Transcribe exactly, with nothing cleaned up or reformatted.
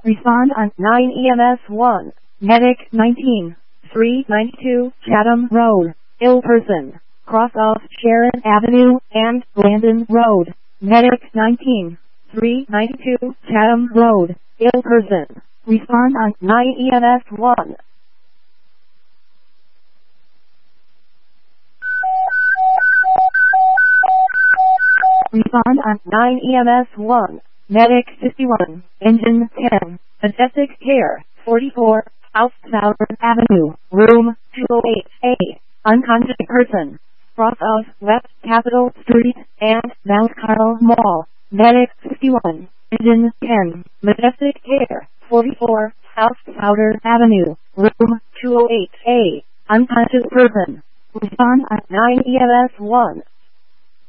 Respond on nine E M S one. Medic nineteen, three ninety-two Chatham Road. Ill person. Cross off Sharon Avenue and Landon Road. Medic nineteen, three ninety-two Chatham Road. Ill person. Respond on nine E M S one. Respond on nine E M S one. Medic fifty-one, Engine ten, Majestic Care, forty-four, South Southern Avenue, Room two oh eight A. Unconscious person. Cross of West Capitol Street and Mount Carmel Mall. Medic fifty-one, Engine ten, Majestic Care, forty-four, South Southern Avenue, Room two oh eight A. Unconscious person. Respond on nine E M S one.